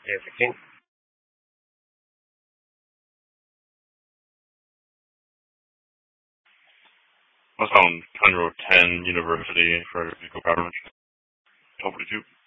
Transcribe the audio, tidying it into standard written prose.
Yeah, 15. I was on Conroe 10 University for physical government. 1242.